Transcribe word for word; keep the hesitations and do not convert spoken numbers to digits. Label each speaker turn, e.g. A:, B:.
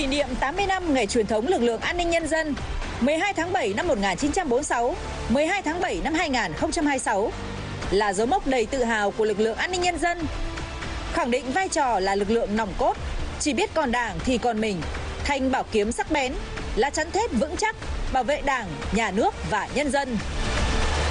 A: Kỷ niệm tám mươi năm ngày truyền thống lực lượng an ninh nhân dân mười hai tháng bảy năm một nghìn chín trăm bốn mươi sáu, mười hai tháng bảy năm hai nghìn không trăm hai mươi sáu là dấu mốc đầy tự hào của lực lượng an ninh nhân dân. Khẳng định vai trò là lực lượng nòng cốt, chỉ biết còn Đảng thì còn mình, thanh bảo kiếm sắc bén, là chắn thép vững chắc bảo vệ Đảng, nhà nước và nhân dân.